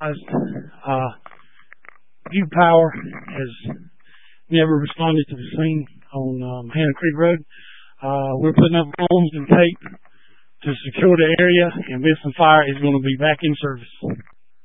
uh, View Power has never responded to the scene on Hannah Creek Road. We're putting up cones and tape to secure the area, and Benson Fire is going to be back in service.